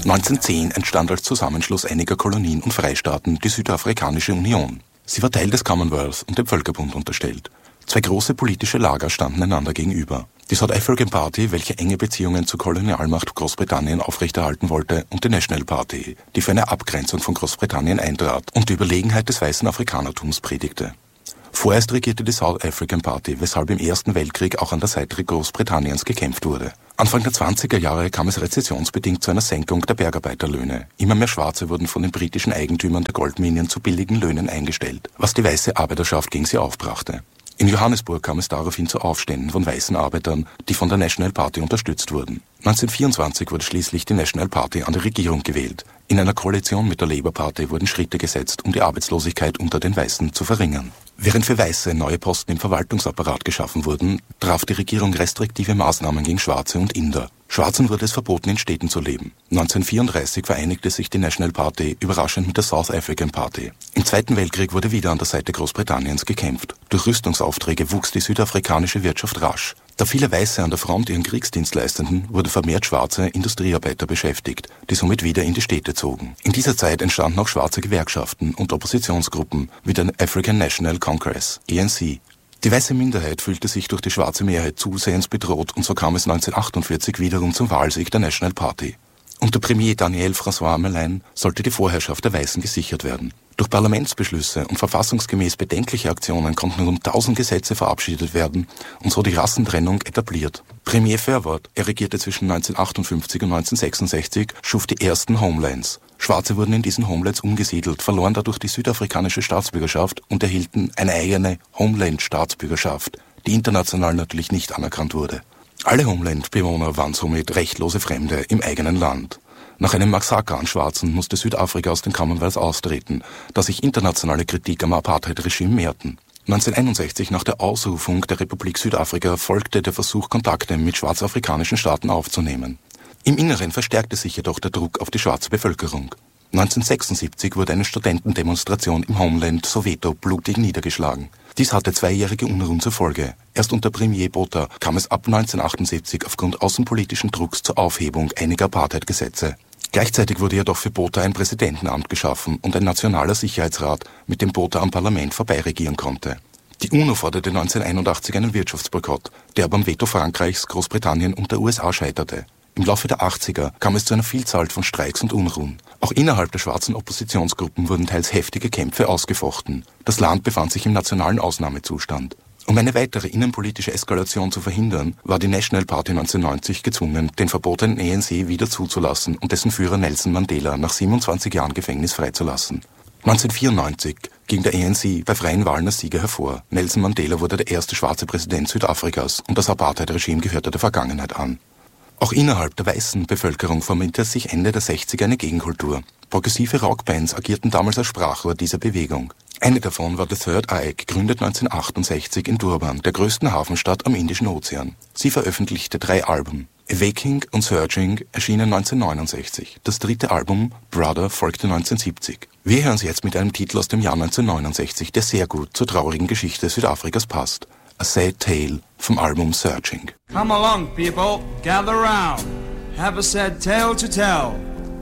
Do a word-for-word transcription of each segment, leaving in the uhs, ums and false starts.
neunzehnhundertzehn entstand als Zusammenschluss einiger Kolonien und Freistaaten die Südafrikanische Union. Sie war Teil des Commonwealth und dem Völkerbund unterstellt. Zwei große politische Lager standen einander gegenüber. Die South African Party, welche enge Beziehungen zur Kolonialmacht Großbritannien aufrechterhalten wollte, und die National Party, die für eine Abgrenzung von Großbritannien eintrat und die Überlegenheit des weißen Afrikanertums predigte. Vorerst regierte die South African Party, weshalb im Ersten Weltkrieg auch an der Seite Großbritanniens gekämpft wurde. Anfang der zwanziger Jahre kam es rezessionsbedingt zu einer Senkung der Bergarbeiterlöhne. Immer mehr Schwarze wurden von den britischen Eigentümern der Goldminen zu billigen Löhnen eingestellt, was die weiße Arbeiterschaft gegen sie aufbrachte. In Johannesburg kam es daraufhin zu Aufständen von weißen Arbeitern, die von der National Party unterstützt wurden. neunzehnhundertvierundzwanzig wurde schließlich die National Party an die Regierung gewählt. In einer Koalition mit der Labour Party wurden Schritte gesetzt, um die Arbeitslosigkeit unter den Weißen zu verringern. Während für Weiße neue Posten im Verwaltungsapparat geschaffen wurden, traf die Regierung restriktive Maßnahmen gegen Schwarze und Inder. Schwarzen wurde es verboten, in Städten zu leben. neunzehnhundertvierunddreißig vereinigte sich die National Party überraschend mit der South African Party. Im Zweiten Weltkrieg wurde wieder an der Seite Großbritanniens gekämpft. Durch Rüstungsaufträge wuchs die südafrikanische Wirtschaft rasch. Da viele Weiße an der Front ihren Kriegsdienst leisteten, wurde vermehrt schwarze Industriearbeiter beschäftigt, die somit wieder in die Städte zogen. In dieser Zeit entstanden auch schwarze Gewerkschaften und Oppositionsgruppen wie der African National Congress, A N C. Die weiße Minderheit fühlte sich durch die schwarze Mehrheit zusehends bedroht und so kam es neunzehnhundertachtundvierzig wiederum zum Wahlsieg der National Party. Unter Premier Daniel François Melaine sollte die Vorherrschaft der Weißen gesichert werden. Durch Parlamentsbeschlüsse und verfassungsgemäß bedenkliche Aktionen konnten rund tausend Gesetze verabschiedet werden und so die Rassentrennung etabliert. Premier Verwoerd, er regierte zwischen neunzehnhundertachtundfünfzig und neunzehnhundertsechsundsechzig, schuf die ersten Homelands. Schwarze wurden in diesen Homelands umgesiedelt, verloren dadurch die südafrikanische Staatsbürgerschaft und erhielten eine eigene Homeland-Staatsbürgerschaft, die international natürlich nicht anerkannt wurde. Alle Homeland-Bewohner waren somit rechtlose Fremde im eigenen Land. Nach einem Massaker an Schwarzen musste Südafrika aus dem Commonwealth austreten, da sich internationale Kritik am Apartheid-Regime mehrten. neunzehnhunderteinundsechzig, nach der Ausrufung der Republik Südafrika, folgte der Versuch, Kontakte mit schwarzafrikanischen Staaten aufzunehmen. Im Inneren verstärkte sich jedoch der Druck auf die schwarze Bevölkerung. neunzehnhundertsechsundsiebzig wurde eine Studentendemonstration im Homeland Soweto blutig niedergeschlagen. Dies hatte zweijährige Unruhen zur Folge. Erst unter Premier Botha kam es ab neunzehnhundertachtundsiebzig aufgrund außenpolitischen Drucks zur Aufhebung einiger Apartheid-Gesetze. Gleichzeitig wurde jedoch für Botha ein Präsidentenamt geschaffen und ein nationaler Sicherheitsrat, mit dem Botha am Parlament vorbeiregieren konnte. Die UNO forderte neunzehnhunderteinundachtzig einen Wirtschaftsboykott, der aber am Veto Frankreichs, Großbritannien und der U S A scheiterte. Im Laufe der achtziger kam es zu einer Vielzahl von Streiks und Unruhen. Auch innerhalb der schwarzen Oppositionsgruppen wurden teils heftige Kämpfe ausgefochten. Das Land befand sich im nationalen Ausnahmezustand. Um eine weitere innenpolitische Eskalation zu verhindern, war die National Party neunzehnhundertneunzig gezwungen, den verbotenen A N C wieder zuzulassen und dessen Führer Nelson Mandela nach siebenundzwanzig Jahren Gefängnis freizulassen. neunzehnhundertvierundneunzig ging der A N C bei freien Wahlen als Sieger hervor. Nelson Mandela wurde der erste schwarze Präsident Südafrikas und das Apartheid-Regime gehörte der Vergangenheit an. Auch innerhalb der weißen Bevölkerung formierte sich Ende der sechziger eine Gegenkultur. Progressive Rockbands agierten damals als Sprachrohr dieser Bewegung. Eine davon war The Third Eye, gegründet neunzehnhundertachtundsechzig in Durban, der größten Hafenstadt am Indischen Ozean. Sie veröffentlichte drei Alben. Awaking und Searching erschienen neunzehnhundertneunundsechzig. Das dritte Album, Brother, folgte neunzehnhundertsiebzig. Wir hören sie jetzt mit einem Titel aus dem Jahr neunzehnhundertneunundsechzig, der sehr gut zur traurigen Geschichte Südafrikas passt. A Sad Tale vom Album Searching. Come along, people, gather round, have a sad tale to tell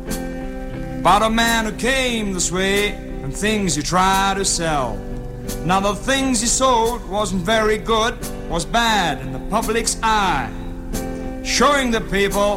about a man who came this way and things he tried to sell. Now the things he sold wasn't very good, was bad in the public's eye, showing the people